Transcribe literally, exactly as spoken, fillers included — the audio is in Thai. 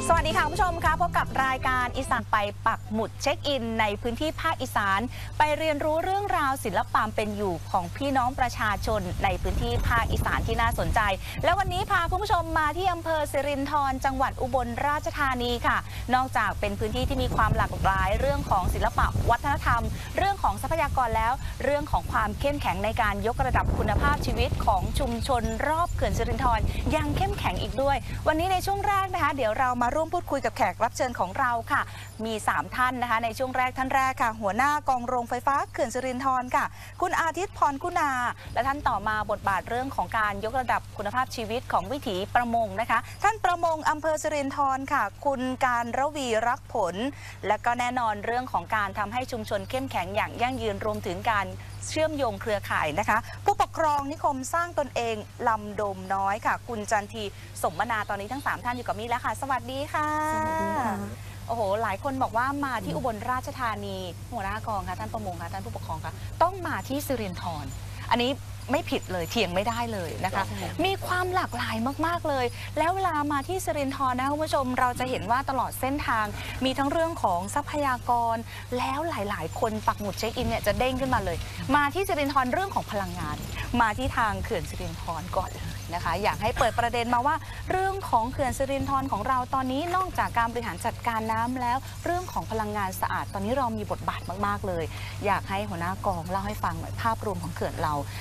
สวัสดีค่ะคุณผู้ชมคะพบกับรายการอีสานไปปักหมุดเช็คอินในพื้นที่ภาคอีสานไปเรียนรู้เรื่องราวศิลปความเป็นอยู่ของพี่น้องประชาชนในพื้นที่ภาคอีสานที่น่าสนใจและวันนี้พาคุณผู้ชมมาที่อำเภอสิรินธรจังหวัดอุบลราชธานีค่ะนอกจากเป็นพื้นที่ที่มีความหลากหลายเรื่องของศิลปะวัฒนธรรมเรื่องของทรัพยากรแล้วเรื่องของความเข้มแข็งในการยกระดับคุณภาพชีวิตของชุมชนรอบเขื่อนสิรินธรยังเข้มแข็งอีกด้วยวันนี้ในช่วงแรกนะคะเดี๋ยวเรามาร่วมพูดคุยกับแขกรับเชิญของเราค่ะมีสามท่านนะคะในช่วงแรกท่านแรกค่ะหัวหน้ากองโรงไฟฟ้าเขื่อนสิรินธรค่ะคุณอาทิตย์พรคุณาและท่านต่อมาบทบาทเรื่องของการยกระดับคุณภาพชีวิตของวิถีประมงนะคะท่านประมงอำเภอสิรินธรค่ะคุณการระวีรักผลและก็แน่นอนเรื่องของการทำให้ชุมชนเข้มแข็งอย่างยั่งยืนรวมถึงการเชื่อมโยงเครือข่ายนะคะผู้ปกครองนิคมสร้างตนเองลำโดมน้อยค่ะคุณจันทีสมนาตอนนี้ทั้งสามท่านอยู่กับมี่แล้วค่ะสวัสดีค่ะสวัสดีค่ะโอ้โหหลายคนบอกว่ามาที่อุบลราชธานีหัวหน้ากองค่ะท่านประมงค่ะท่านผู้ปกครองค่ะต้องมาที่สิรินธรอันนี้ไม่ผิดเลยเถียงไม่ได้เลยนะคะมีความหลากหลายมากๆเลยแล้วเวลามาที่สิรินธรนะคุณผู้ชมเราจะเห็นว่าตลอดเส้นทางมีทั้งเรื่องของทรัพยากรแล้วหลายๆคนปักหมุดเช็คอินเนี่ยจะเด้งขึ้นมาเลยมาที่สิรินธรเรื่องของพลังงานมาที่ทางเขื่อนสิรินธรก่อนเลยนะคะอยากให้เปิดประเด็นมาว่าเรื่องของเขื่อนสิรินธรของเราตอนนี้นอกจากการบริหารจัดการน้ำแล้วเรื่องของพลังงานสะอาดตอนนี้เรามีบทบาทมากๆเลยอยากให้หัวหน้ากองเล่าให้ฟังหน่อยภาพรวมของเขื่อนเรา